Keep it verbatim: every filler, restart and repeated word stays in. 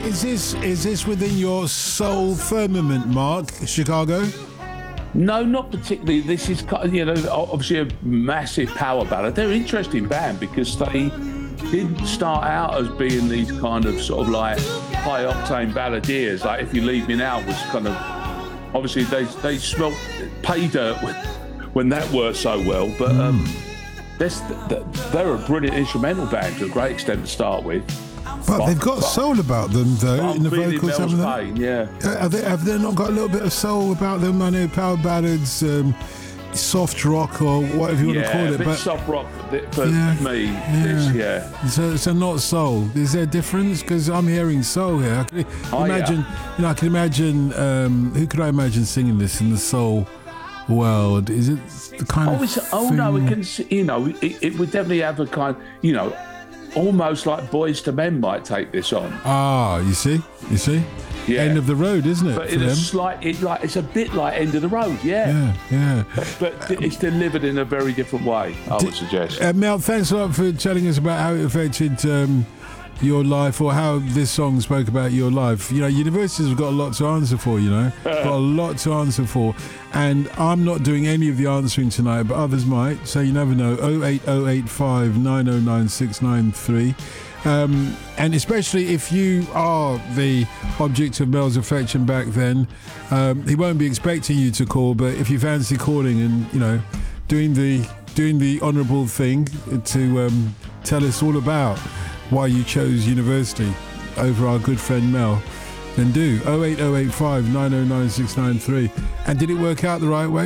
Is this is this within your soul firmament, Mark? Chicago? No, not particularly. This is, kind of, you know, obviously a massive power ballad. They're an interesting band because they didn't start out as being these kind of sort of like high octane balladeers. Like If You Leave Me Now was kind of, obviously they they smelt pay dirt when, when that worked so well. But um, they're, they're a brilliant instrumental band to a great extent to start with. But, but they've got but, soul about them, though, in the really vocals. Some of them. Pain, yeah. Uh, have, they, have they not got a little bit of soul about them? I know power ballads, um, soft rock, or whatever you yeah, want to call a it. bit But soft rock for yeah, me. Yeah. This, yeah. So, so not soul. Is there a difference? Because I'm hearing soul here. I can Oh, imagine. yeah. You know, I can imagine. Um, who could I imagine singing this in the soul world? Is it the kind Oh, of? it's, oh thing? no, it can. You know, it, it would definitely have a kind. You know. Almost like Boys to Men might take this on. Ah, you see, you see, Yeah. End of the road, isn't it? But for in a them? slight, it like it's a bit like End of the Road, yeah. Yeah, yeah. But it's delivered in a very different way, I would suggest. Uh, Mel, thanks a lot for telling us about how it affected um, your life, or how this song spoke about your life. You know, universities have got a lot to answer for, you know, got a lot to answer for. And I'm not doing any of the answering tonight, but others might, so you never know. oh eight oh eight five nine oh nine six nine three. Um, and especially if you are the object of Mel's affection back then, um, he won't be expecting you to call, but if you fancy calling and, you know, doing the doing the honourable thing to um, tell us all about why you chose university over our good friend Mel, then do. oh eight oh eight five nine oh nine six nine three. And did it work out the right way?